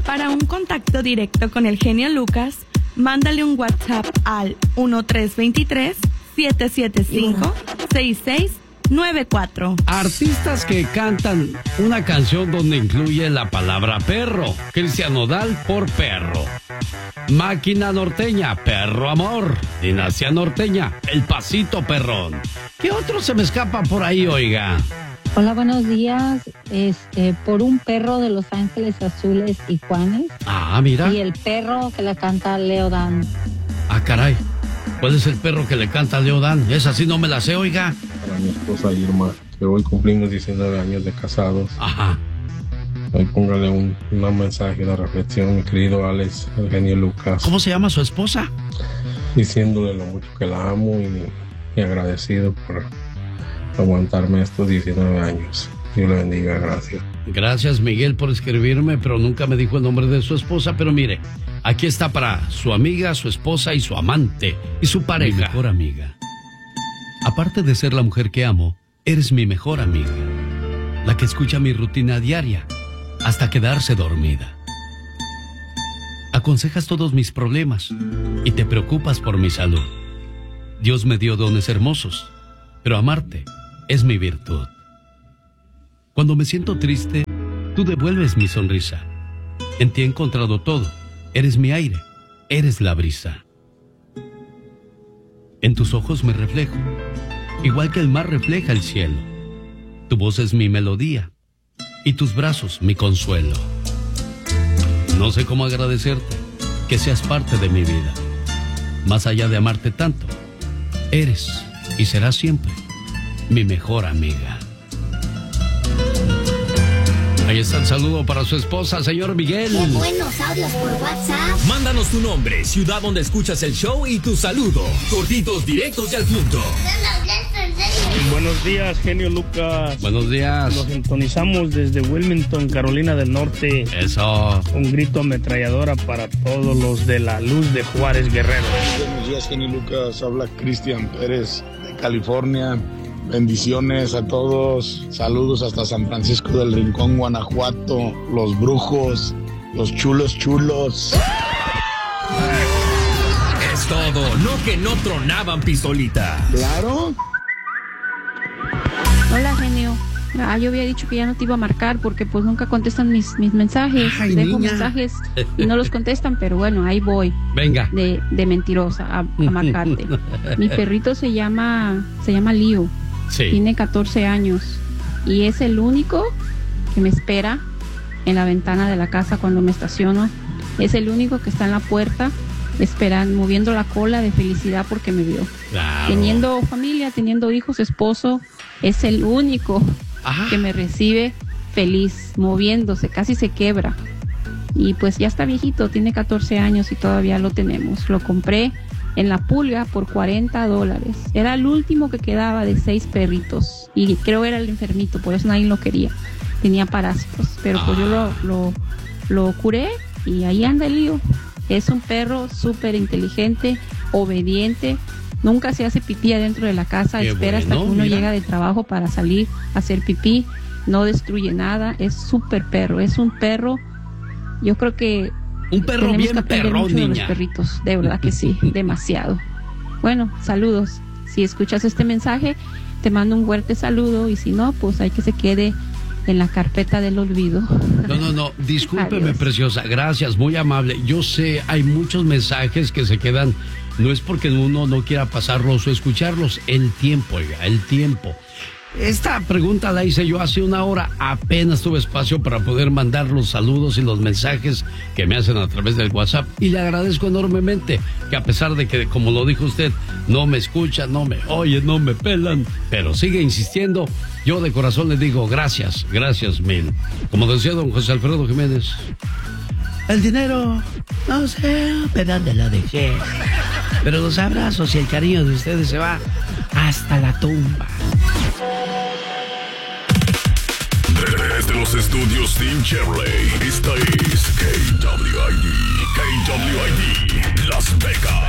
Para un contacto directo con el genio Lucas, mándale un WhatsApp al 1323-775-6694. Artistas que cantan una canción donde incluye la palabra perro. Cristian Nodal por Perro. Máquina Norteña, Perro Amor. Dinastía Norteña, El Pasito Perrón. ¿Qué otro se me escapa por ahí, oiga? Hola, buenos días. Por un perro de Los Ángeles Azules y Juanes. Ah, mira. Y el perro que le canta Leo Dan. Ah, caray. ¿Cuál es el perro que le canta a Leo Dan? Esa sí no me la sé, oiga. Para mi esposa Irma, que hoy cumplimos 19 años de casados. Ajá. Hoy póngale un mensaje de reflexión, mi querido Alex, el genio Lucas. ¿Cómo se llama su esposa? Diciéndole lo mucho que la amo y agradecido por aguantarme estos 19 años. Dios le bendiga, gracias. Gracias, Miguel, por escribirme, pero nunca me dijo el nombre de su esposa. Pero mire, aquí está para su amiga, su esposa y su amante y su pareja. Mi mejor amiga. Aparte de ser la mujer que amo, eres mi mejor amiga. La que escucha mi rutina diaria hasta quedarse dormida. Aconsejas todos mis problemas y te preocupas por mi salud. Dios me dio dones hermosos, pero amarte es mi virtud. Cuando me siento triste, tú devuelves mi sonrisa. En ti he encontrado todo. Eres mi aire, eres la brisa. En tus ojos me reflejo, igual que el mar refleja el cielo. Tu voz es mi melodía y tus brazos mi consuelo. No sé cómo agradecerte que seas parte de mi vida. Más allá de amarte tanto, eres y serás siempre mi mejor amiga. Ahí está el saludo para su esposa, señor Miguel. ¡Qué buenos audios por WhatsApp! Mándanos tu nombre, ciudad donde escuchas el show y tu saludo. Cortitos, directos y al punto. Buenos días, genio Lucas. Buenos días. Nos sintonizamos desde Wilmington, Carolina del Norte. Eso. Un grito ametralladora para todos los de la Luz de Juárez Guerrero. Buenos días, genio Lucas. Habla Cristian Pérez de California. Bendiciones a todos. Saludos hasta San Francisco del Rincón, Guanajuato. Los brujos, los chulos. Es todo, no que no tronaban pistolita. Claro. Hola, genio. Yo había dicho que ya no te iba a marcar porque pues nunca contestan mis mensajes. Ay, dejo niña. mensajes y no los contestan, pero bueno, ahí voy. Venga. De mentirosa a marcarte. Mi perrito se llama Lío. Sí. Tiene 14 años y es el único que me espera en la ventana de la casa cuando me estaciono. Es el único que está en la puerta esperando, moviendo la cola de felicidad porque me vio. Claro. Teniendo familia, teniendo hijos, esposo, es el único que me recibe feliz, moviéndose, casi se quebra. Y pues ya está viejito, tiene 14 años y todavía lo tenemos. Lo compré en La Pulga por $40. Era el último que quedaba de 6 perritos. Y creo era el enfermito, por eso nadie lo quería. Tenía parásitos. Pero pues yo lo curé y ahí anda el Lío. Es un perro súper inteligente, obediente. Nunca se hace pipí adentro de la casa. Qué espera bueno, hasta que uno mira. llega de trabajo para salir a hacer pipí. No destruye nada. Es súper perro. Es un perro, yo creo que un perro tenemos bien que aprender perrón, mucho de los niña. perritos, de verdad que sí, demasiado. Bueno, saludos. Si escuchas este mensaje, te mando un fuerte saludo y si no, pues hay que se quede en la carpeta del olvido. No, discúlpeme, Adiós. preciosa, gracias, muy amable. Yo sé, hay muchos mensajes que se quedan, no es porque uno no quiera pasarlos o escucharlos, el tiempo, oiga, el tiempo. Esta pregunta la hice yo hace una hora, apenas tuve espacio para poder mandar los saludos y los mensajes que me hacen a través del WhatsApp y le agradezco enormemente que a pesar de que, como lo dijo usted, no me escuchan, no me oyen, no me pelan, pero sigue insistiendo, yo de corazón le digo gracias mil. Como decía don José Alfredo Jiménez, el dinero, no sé de dónde lo dejé, pero los abrazos y el cariño de ustedes se va hasta la tumba. Desde los estudios Team Chevrolet, esta es KWID, Las Vegas.